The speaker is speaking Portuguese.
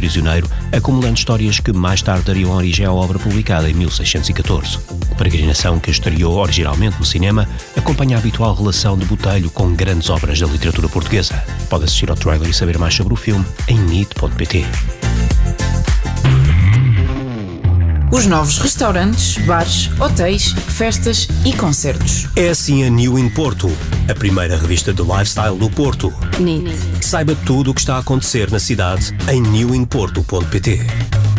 prisioneiro, acumulando histórias que mais tarde dariam origem à obra publicada em 1614. Peregrinação que estreou originalmente no cinema, acompanha a habitual relação de Botelho com grandes obras da literatura portuguesa. Pode assistir ao trailer e saber mais sobre o filme em nit.pt. Os novos restaurantes, bares, hotéis, festas e concertos. É assim a New in Porto, a primeira revista de lifestyle do Porto. NIT. Saiba tudo o que está a acontecer na cidade em newinporto.pt.